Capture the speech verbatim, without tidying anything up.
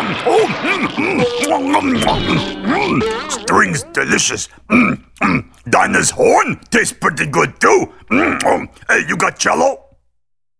Oh, mm, mm, mm, mm. String's delicious. Mm, mm. Dinah's horn tastes pretty good too. Mm, oh. Hey, you got cello?